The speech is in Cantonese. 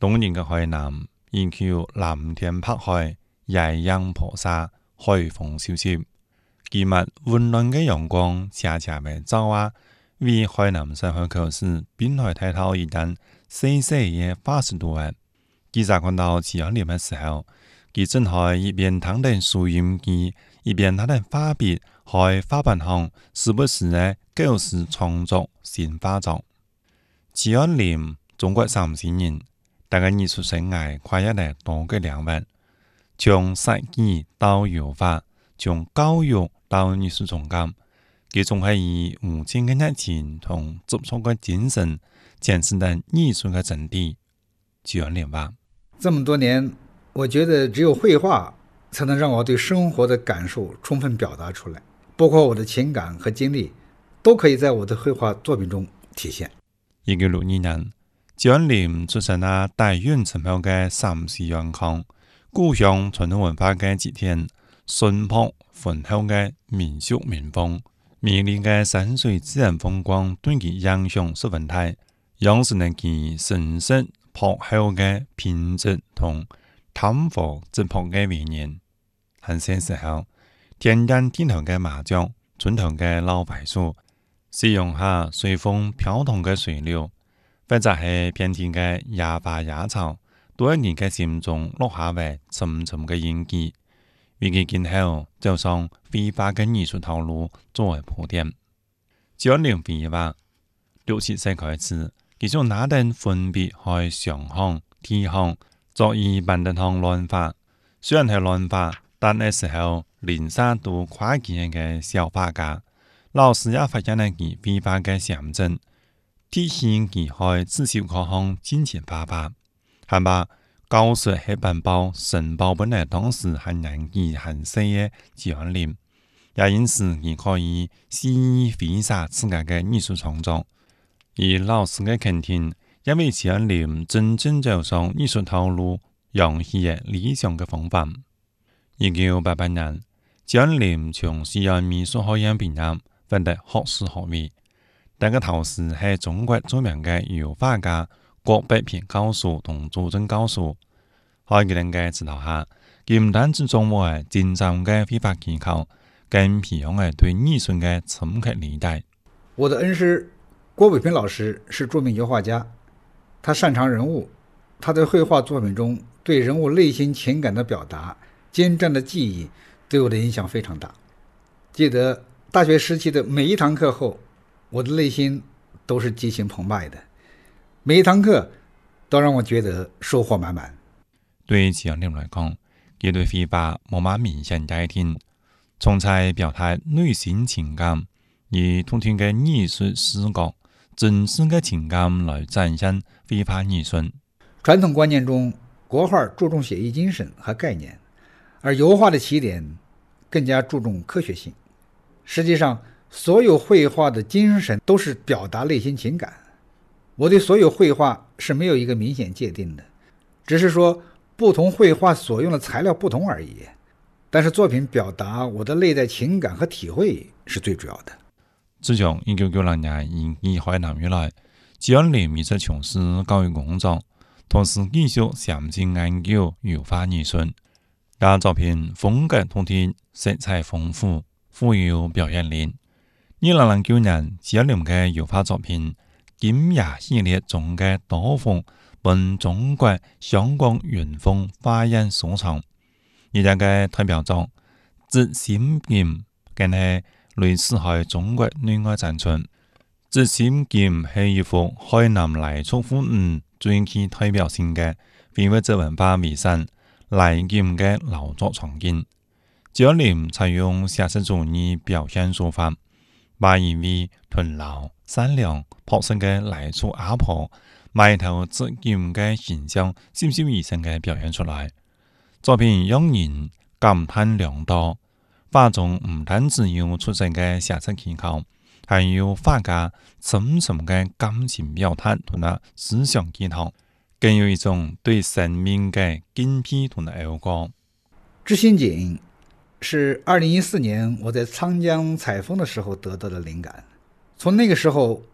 冬年嘅海南，依靠藍天白海、夜陽婆沙、海風蕭蕭，今日溫暖嘅陽光斜斜嘅照啊，為海南省海口市濱海大道一帶細細嘅80度啊！記者看到7月年嘅時候，佢正係一邊躺定收音機，一邊躺定畫筆，喺畫板上時不時嘅構思創作新畫作。7月年，中國30年。大家藝術生涯跨越了多個領域，從設計到油畫，從教育到藝術總監，佢總係以無盡嘅熱情同執着嘅精神，展示了藝術嘅真諦。7月年吧， 這麼多年，我覺得只有繪畫才能讓我對生活的感受充分表達出來，包括我的情感和經歷，都可以在我的繪畫作品中體現。 1962年。7月年出生喺大院城後嘅三四元康，故鄉傳統文化嘅祭典，淳樸渾厚嘅民俗民風，美麗嘅山水自然風光對其影響十分大，養成了其深色樸厚嘅品質同淡泊質樸嘅為人。喺細時候，田間地頭嘅麻雀，村頭嘅老槐樹，使用下隨風飄動嘅水流。或者係遍地嘅野花野草，都喺人嘅心中落下為深深嘅印記。為佢今後走上繪畫嘅藝術道路作為鋪墊。7月年繪畫，6、7歲開始，佢就拿定粉筆去上行、提行，作以板凳上亂畫。雖然係亂畫，但係時候連沙都跨幾嘅小畫家，老師也發現了佢繪畫嘅象徵。提醒佢喺自小課項進行畫畫，係嘛？教術係辦報申報本來當時係年紀很細嘅7月年，也因此佢可以肆意揮灑自家嘅藝術創作。而老師嘅肯定，因為7月年真正走上藝術道路，養起嘅理想嘅方法。1988年，7月年從西安美術學院畢業，獲得學士學位。但個頭師係中國著名嘅油畫家郭伯平教授同朱正教授。喺佢哋嘅指導下，佢唔單止掌握係精湛嘅繪畫技巧，更培養係對藝術嘅深刻理解。 我的恩師郭伯平老師是著名油畫家，他擅長人物，他在繪畫作品中對人物內心情感的表達、精湛的技藝，對我的影響非常大。記得大學時期的每一堂課後，我的內心都是激情澎湃的，每一堂課都讓我覺得收穫滿滿。 對7月年來講，佢對繪畫冇乜明顯界定，從在表達內心情感，以突出嘅藝術視角、真實嘅情感來展現繪畫藝術。 傳統觀念中，國畫注重寫意精神和概念，而油畫的起點更加注重科學性。實際上，所有繪畫的精神都是表達內心情感。我對所有繪畫是沒有一個明顯界定的，只是說不同繪畫所用的材料不同而已。但是作品表達我的內在情感和體會是最主要的。 自從1996年移海南以來，7月年一直從事教育工作，同時繼續詳細研究油畫藝術。但作品風格突出，色彩豐富，富有表現力。2009年7月年嘅油畫作品《金夜系列》中嘅多幅本中國香港原風花樣收藏。而家嘅代表作《執心劍》更係類似喺中國內外展出。《執心劍》係一幅海南黎族婦女最具代表性嘅非物質文化遺產黎劍嘅勞作場景。7月年採用寫實主義表現手法，把一位勤勞、善良、樸實嘅黎族阿婆埋頭執劍嘅形象，栩栩如生嘅表現出來。作品讓人感嘆良多，畫中唔單止有出色嘅寫實技巧，還有畫家深沉嘅感情表達同埋思想寄託，更有一種對生命嘅敬佩同埋愛國。 知心景是2014年我在滄江採風的時候得到的靈感。從那個時候